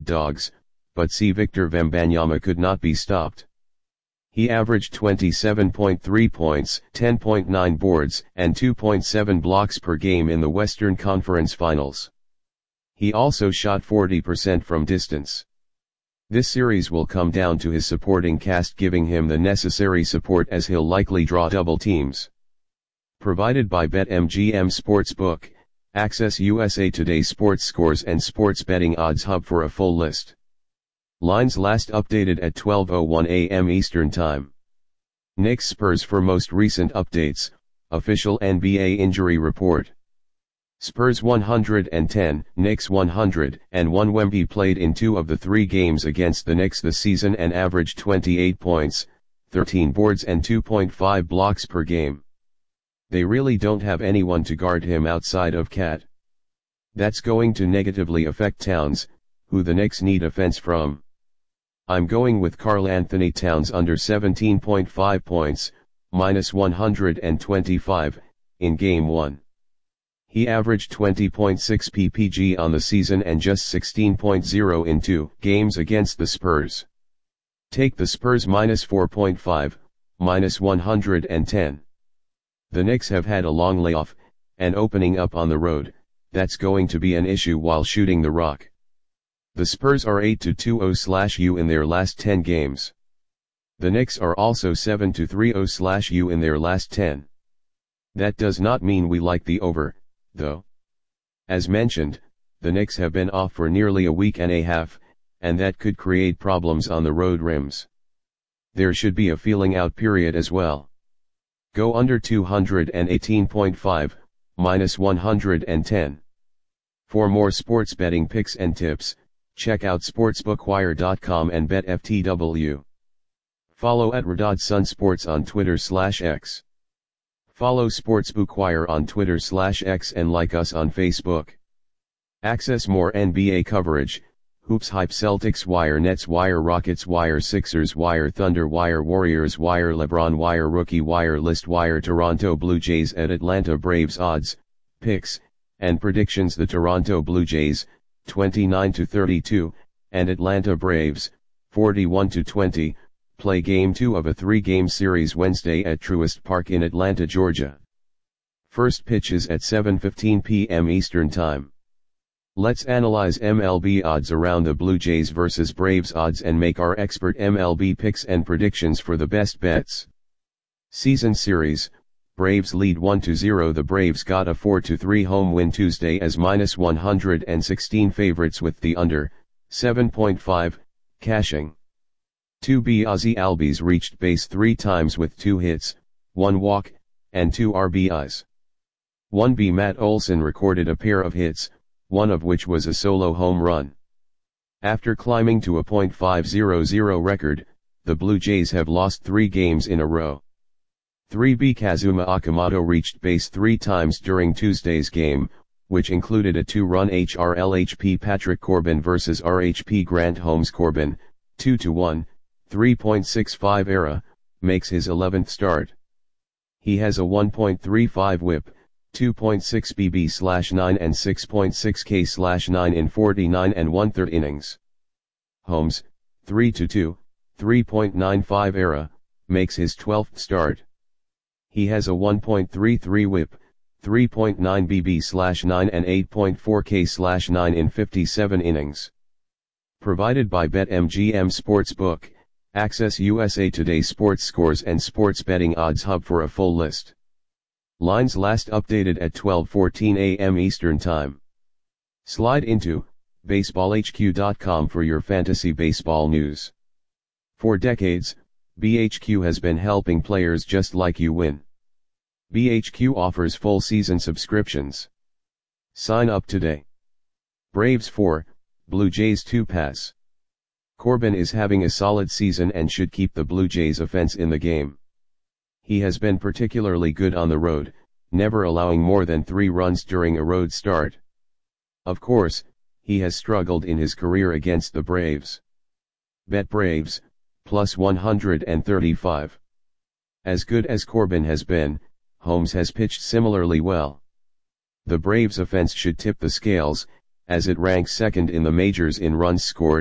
dogs, but C. Victor Wembanyama could not be stopped. He averaged 27.3 points, 10.9 boards, and 2.7 blocks per game in the Western Conference Finals. He also shot 40% from distance. This series will come down to his supporting cast giving him the necessary support, as he'll likely draw double teams. Provided by BetMGM Sportsbook, access USA Today's sports scores and sports betting odds hub for a full list. Lines last updated at 12:01 a.m. Eastern Time. Knicks Spurs for most recent updates, official NBA injury report. Spurs 110, Knicks 101. Wemby played in 2 of the 3 games against the Knicks this season and averaged 28 points, 13 boards and 2.5 blocks per game. They really don't have anyone to guard him outside of Cat. That's going to negatively affect Towns, who the Knicks need offense from. I'm going with Karl Anthony Towns under 17.5 points, -125, in Game 1. He averaged 20.6 ppg on the season and just 16.0 in 2 games against the Spurs. Take the Spurs -4.5, -110. The Knicks have had a long layoff, and opening up on the road, that's going to be an issue while shooting the rock. The Spurs are 8-2-0/U in their last 10 games. The Knicks are also 7-3-0/U in their last 10. That does not mean we like the over, though. As mentioned, the Knicks have been off for nearly a week and a half, and that could create problems on the road rims. There should be a feeling out period as well. Go under 218.5, -110. For more sports betting picks and tips, check out sportsbookwire.com and BetFTW. Follow at @RadadSunSports on Twitter/X. Follow Sportsbookwire on Twitter/X and like us on Facebook. Access more NBA coverage: Hoops Hype, Celtics Wire, Nets Wire, Rockets Wire, Sixers Wire, Thunder Wire, Warriors Wire, LeBron Wire, Rookie Wire, List Wire, Toronto Blue Jays at Atlanta Braves odds, picks, and predictions. The Toronto Blue Jays, 29-32, and Atlanta Braves, 41-20, play Game 2 of a 3-game series Wednesday at Truist Park in Atlanta, Georgia. First pitch is at 7:15 p.m. Eastern Time. Let's analyze MLB odds around the Blue Jays vs Braves odds and make our expert MLB picks and predictions for the best bets. Season series: Braves lead 1-0. The Braves got a 4-3 home win Tuesday as -116 favorites with the under 7.5 cashing. 2B Ozzie Albies reached base 3 times with 2 hits, 1 walk, and 2 RBIs. 1B Matt Olson recorded a pair of hits, one of which was a solo home run. After climbing to a .500 record, the Blue Jays have lost 3 games in a row. 3B Kazuma Okamoto reached base 3 times during Tuesday's game, which included a 2-run HRLHP Patrick Corbin vs RHP Grant Holmes. Corbin, 2-1, 3.65 ERA, makes his 11th start. He has a 1.35 whip, 2.6 BB/9 and 6.6 K/9 in 49 1/3 innings. Holmes, 3-2, 3.95 ERA, makes his 12th start. He has a 1.33 whip, 3.9 BB/9 and 8.4 K/9 in 57 innings. Provided by BetMGM Sportsbook, access USA Today sports scores and sports betting odds hub for a full list. Lines last updated at 12:14 a.m. Eastern Time. Slide into baseballhq.com for your fantasy baseball news. For decades, BHQ has been helping players just like you win. BHQ offers full season subscriptions. Sign up today. Braves 4, Blue Jays 2 pass. Corbin is having a solid season and should keep the Blue Jays offense in the game. He has been particularly good on the road, never allowing more than 3 runs during a road start. Of course, he has struggled in his career against the Braves. Bet Braves, plus 135. As good as Corbin has been, Holmes has pitched similarly well. The Braves' offense should tip the scales, as it ranks second in the majors in runs scored.